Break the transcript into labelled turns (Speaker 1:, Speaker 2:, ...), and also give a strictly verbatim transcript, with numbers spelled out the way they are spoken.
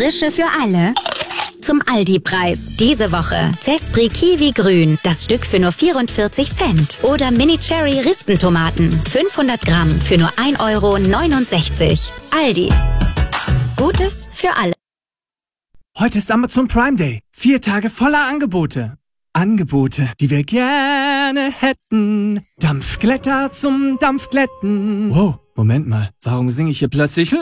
Speaker 1: Frische für alle. Zum Aldi-Preis. Diese Woche Zespri Kiwi Grün. Das Stück für nur vierundvierzig Cent. Oder Mini Cherry Rispentomaten. fünfhundert Gramm für nur ein Euro neunundsechzig. Aldi. Gutes für alle.
Speaker 2: Heute ist Amazon Prime Day. Vier Tage voller Angebote. Angebote, die wir gerne hätten. Dampfglätter zum Dampfglätten. Wow, Moment mal. Warum singe ich hier plötzlich